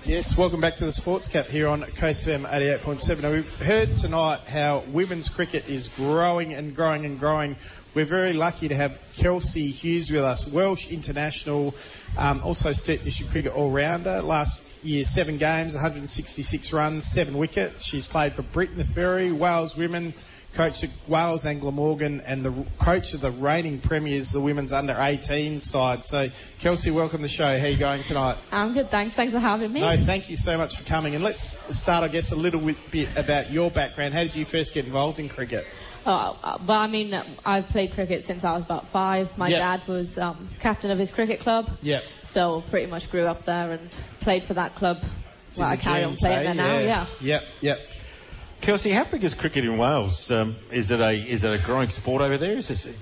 Yes, welcome back to the Sports Cap here on Coast FM 88.7. Now, we've heard tonight how women's cricket is growing and growing and growing. We're very lucky to have Kelsey Hughes with us, Welsh international, also State District cricket all-rounder. Last year, 7 games, 166 runs, 7 wickets. She's played for Britain the Ferry, Wales women, coached at Wales and Glamorgan, and the coach of the reigning premiers, the women's under-18 side. So, Kelsey, welcome to the show. How are you going tonight? I'm good, thanks. Thanks for having me. No, thank you so much for coming. And let's start, I guess, a little bit about your background. How did you first get involved in cricket? I've played cricket since I was about 5. My dad was captain of his cricket club. Yep. So pretty much grew up there and played for that club. Well, I carry on playing there now, yeah. Yep. Kelsey, how big is cricket in Wales? Is it a growing sport over there?